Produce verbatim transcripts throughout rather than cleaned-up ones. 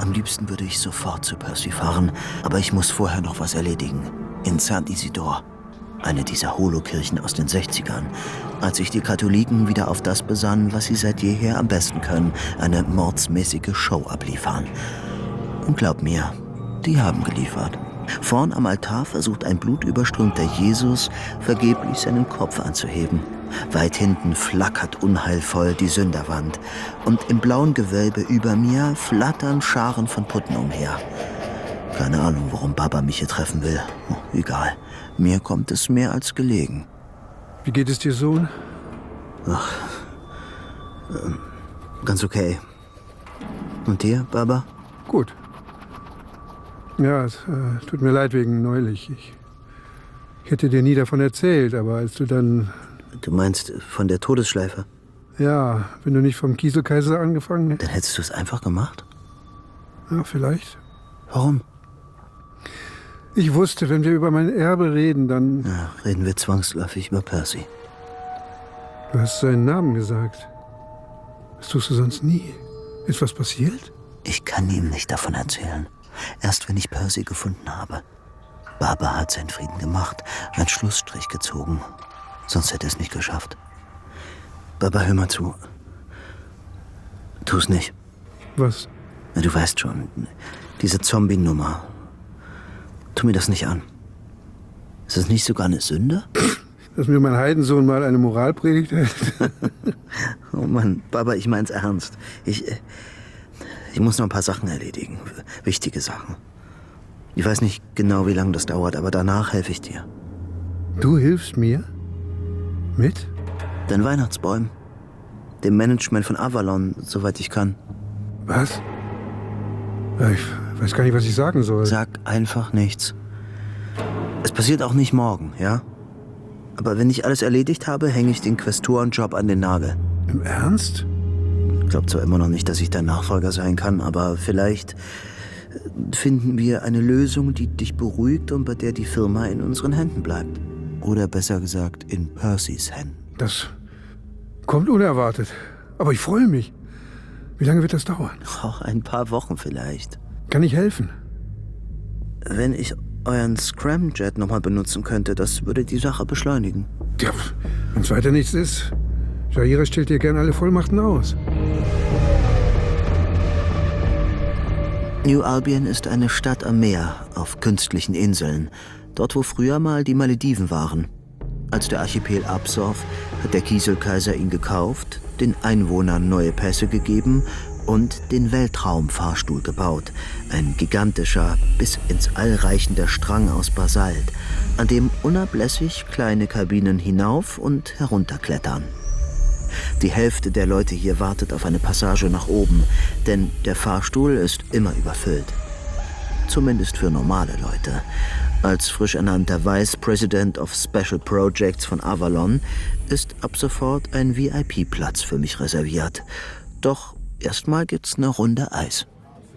Am liebsten würde ich sofort zu Percy fahren, aber ich muss vorher noch was erledigen. In Saint Isidore, eine dieser Holokirchen aus den sechzigern, als sich die Katholiken wieder auf das besannen, was sie seit jeher am besten können, eine mordsmäßige Show abliefern. Und glaub mir, die haben geliefert. Vorn am Altar versucht ein blutüberströmter Jesus vergeblich seinen Kopf anzuheben. Weit hinten flackert unheilvoll die Sünderwand. Und im blauen Gewölbe über mir flattern Scharen von Putten umher. Keine Ahnung, warum Baba mich hier treffen will. Oh, egal, mir kommt es mehr als gelegen. Wie geht es dir, Sohn? Ach, ähm, ganz okay. Und dir, Baba? Gut. Ja, es äh, tut mir leid wegen neulich. Ich, ich hätte dir nie davon erzählt, aber als du dann... Du meinst von der Todesschleife? Ja, wenn du nicht vom Kieselkaiser angefangen hättest. Dann hättest du es einfach gemacht? Ja, vielleicht. Warum? Ich wusste, wenn wir über mein Erbe reden, dann... Ja, reden wir zwangsläufig über Percy. Du hast seinen Namen gesagt. Das tust du sonst nie. Ist was passiert? Ich kann ihm nicht davon erzählen. Erst wenn ich Percy gefunden habe. Baba hat seinen Frieden gemacht, einen Schlussstrich gezogen. Sonst hätte er es nicht geschafft. Baba, hör mal zu. Tu's nicht. Was? Na, du weißt schon, diese Zombie-Nummer. Tu mir das nicht an. Ist das nicht sogar eine Sünde? Dass mir mein Heidensohn mal eine Moralpredigt hält. Oh Mann, Baba, ich mein's ernst. Ich... Ich muss noch ein paar Sachen erledigen. Wichtige Sachen. Ich weiß nicht genau, wie lange das dauert, aber danach helfe ich dir. Du hilfst mir? Mit? Den Weihnachtsbäumen. Dem Management von Avalon, soweit ich kann. Was? Ich weiß gar nicht, was ich sagen soll. Sag einfach nichts. Es passiert auch nicht morgen, ja? Aber wenn ich alles erledigt habe, hänge ich den Quästorenjob an den Nagel. Im Ernst? Ich glaube zwar immer noch nicht, dass ich dein Nachfolger sein kann, aber vielleicht finden wir eine Lösung, die dich beruhigt und bei der die Firma in unseren Händen bleibt. Oder besser gesagt, in Percys Händen. Das kommt unerwartet. Aber ich freue mich. Wie lange wird das dauern? Auch ein paar Wochen vielleicht. Kann ich helfen? Wenn ich euren Scramjet nochmal benutzen könnte, das würde die Sache beschleunigen. Ja, wenn es weiter nichts ist. Jaira stellt dir gern alle Vollmachten aus. New Albion ist eine Stadt am Meer, auf künstlichen Inseln. Dort, wo früher mal die Malediven waren. Als der Archipel Absorf hat der Kieselkaiser ihn gekauft, den Einwohnern neue Pässe gegeben und den Weltraumfahrstuhl gebaut. Ein gigantischer, bis ins All reichender Strang aus Basalt, an dem unablässig kleine Kabinen hinauf und herunterklettern. Die Hälfte der Leute hier wartet auf eine Passage nach oben, denn der Fahrstuhl ist immer überfüllt. Zumindest für normale Leute. Als frisch ernannter Vice President of Special Projects von Avalon ist ab sofort ein V I P-Platz für mich reserviert. Doch erstmal gibt's eine Runde Eis.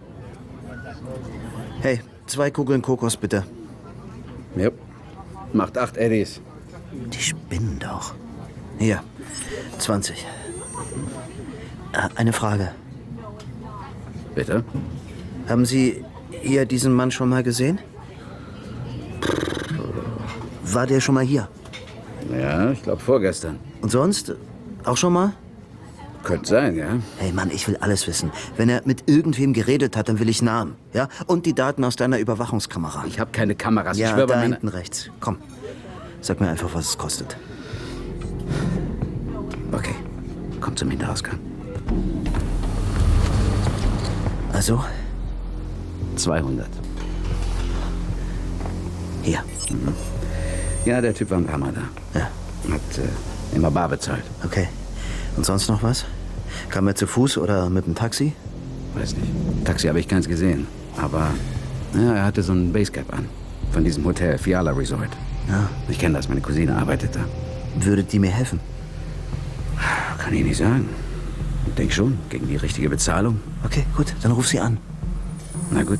Hey, zwei Kugeln Kokos bitte. Ja, macht acht Eddies. Die spinnen doch. Hier, zwanzig. Äh, eine Frage. Bitte? Haben Sie hier diesen Mann schon mal gesehen? War der schon mal hier? Ja, ich glaube vorgestern. Und sonst? Auch schon mal? Könnte sein, ja. Hey Mann, ich will alles wissen. Wenn er mit irgendwem geredet hat, dann will ich Namen. Ja? Und die Daten aus deiner Überwachungskamera. Ich habe keine Kameras. Ja, ich schwöre da bei meiner... hinten rechts. Komm, sag mir einfach, was es kostet. Okay, komm zum Hinterausgang. Also? zweihundert. Hier. Mhm. Ja, der Typ war ein paar Mal da. Ja. Hat äh, immer bar bezahlt. Okay. Und sonst noch was? Kam er zu Fuß oder mit dem Taxi? Weiß nicht. Taxi habe ich keins gesehen. Aber ja, er hatte so ein Basecap an. Von diesem Hotel, Fiala Resort. Ja. Ich kenne das, meine Cousine arbeitet da. Würdet die mir helfen? Kann ich nicht sagen. Denk schon, gegen die richtige Bezahlung. Okay, gut, dann ruf sie an. Na gut.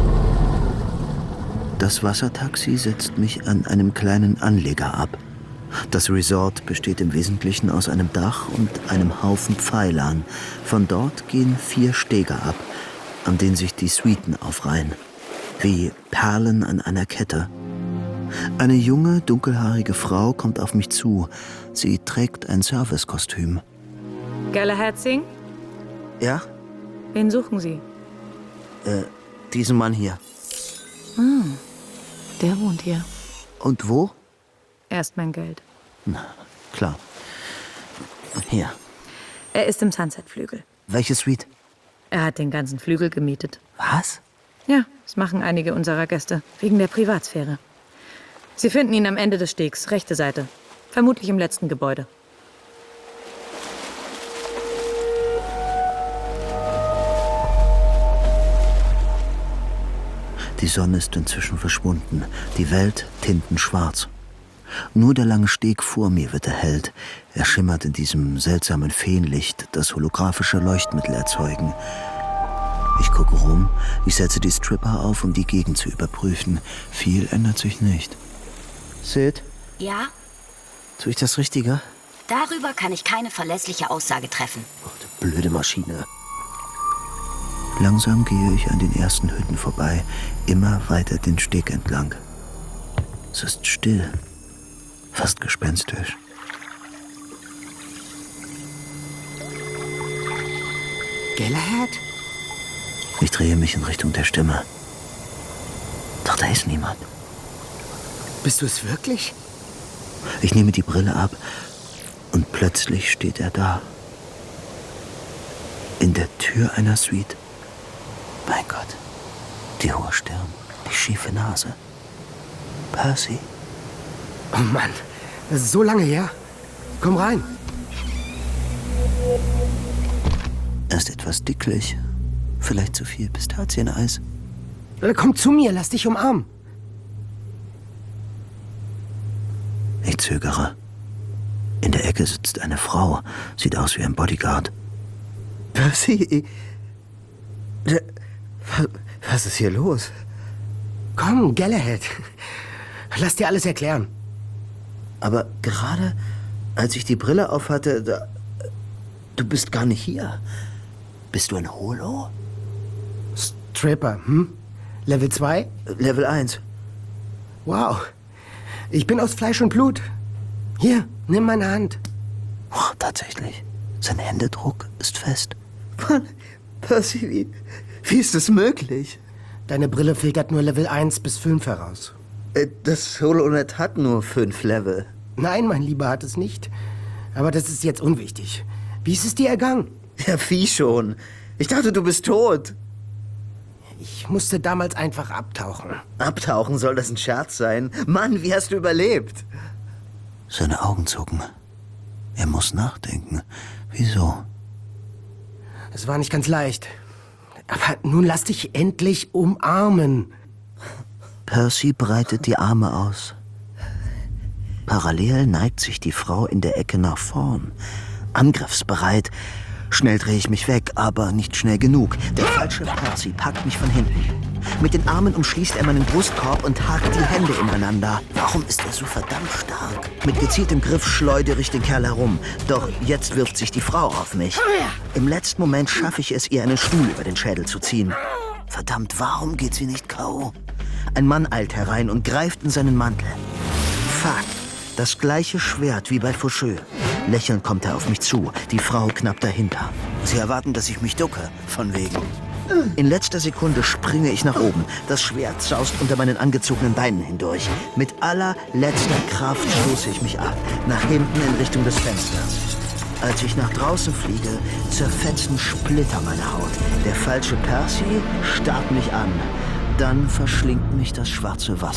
Das Wassertaxi setzt mich an einem kleinen Anleger ab. Das Resort besteht im Wesentlichen aus einem Dach und einem Haufen Pfeilern. Von dort gehen vier Stege ab, an denen sich die Suiten aufreihen. Wie Perlen an einer Kette. Eine junge, dunkelhaarige Frau kommt auf mich zu. Sie trägt ein Servicekostüm. Galahad Singh? Ja? Wen suchen Sie? Äh, diesen Mann hier. Hm, der wohnt hier. Und wo? Erst mein Geld. Na, klar. Hier. Er ist im Sunset-Flügel. Welche Suite? Er hat den ganzen Flügel gemietet. Was? Ja, das machen einige unserer Gäste. Wegen der Privatsphäre. Sie finden ihn am Ende des Stegs, rechte Seite. Vermutlich im letzten Gebäude. Die Sonne ist inzwischen verschwunden. Die Welt tintenschwarz. Nur der lange Steg vor mir wird erhellt. Er schimmert in diesem seltsamen Feenlicht, das holographische Leuchtmittel erzeugen. Ich gucke rum, ich setze die Stripper auf, um die Gegend zu überprüfen. Viel ändert sich nicht. Sid, Ja, tue ich das Richtige? darüber kann ich keine verlässliche Aussage treffen. Oh, die blöde Maschine. Langsam gehe ich an den ersten Hütten vorbei, immer weiter den Steg entlang. Es ist still, fast gespenstisch. Galahad? Ich drehe mich in Richtung der Stimme. Doch da ist niemand. Bist du es wirklich? Ich nehme die Brille ab und plötzlich steht er da. In der Tür einer Suite. Mein Gott, die hohe Stirn, die schiefe Nase. Percy. Oh Mann, das ist so lange her. Komm rein. Er ist etwas dicklich. Vielleicht zu viel Pistazieneis. Äh, Komm zu mir, lass dich umarmen. Ich zögere. In der Ecke sitzt eine Frau. Sieht aus wie ein Bodyguard. Percy, was ist hier los? Komm, Galahad. Lass dir alles erklären. Aber gerade als ich die Brille aufhatte, da, du bist gar nicht hier. Bist du ein Holo? Stripper, hm? Level zwei? Level eins. Wow. Ich bin aus Fleisch und Blut. Hier, nimm meine Hand. Oh, tatsächlich. Sein Händedruck ist fest. Mann, Percy, wie, wie ist das möglich? Deine Brille filtert nur Level eins bis fünf heraus. Das HoloNet hat nur fünf Level. Nein, mein Lieber, hat es nicht. Aber das ist jetzt unwichtig. Wie ist es dir ergangen? Ja, wie schon. Ich dachte, du bist tot. Ich musste damals einfach abtauchen. Abtauchen, soll das ein Scherz sein? Mann, wie hast du überlebt? Seine Augen zucken. Er muss nachdenken. Wieso? Es war nicht ganz leicht. Aber nun lass dich endlich umarmen. Percy breitet die Arme aus. Parallel neigt sich die Frau in der Ecke nach vorn. Angriffsbereit. Schnell drehe ich mich weg, aber nicht schnell genug. Der falsche Percy packt mich von hinten. Mit den Armen umschließt er meinen Brustkorb und hakt die Hände ineinander. Warum ist er so verdammt stark? Mit gezieltem Griff schleudere ich den Kerl herum. Doch jetzt wirft sich die Frau auf mich. Im letzten Moment schaffe ich es, ihr einen Stuhl über den Schädel zu ziehen. Verdammt, warum geht sie nicht K O? Ein Mann eilt herein und greift in seinen Mantel. Fuck, das gleiche Schwert wie bei Faucheux. Lächelnd kommt er auf mich zu, die Frau knapp dahinter. Sie erwarten, dass ich mich ducke, von wegen. In letzter Sekunde springe ich nach oben. Das Schwert saust unter meinen angezogenen Beinen hindurch. Mit allerletzter Kraft stoße ich mich ab, nach hinten in Richtung des Fensters. Als ich nach draußen fliege, zerfetzen Splitter meine Haut. Der falsche Percy starrt mich an. Dann verschlingt mich das schwarze Wasser.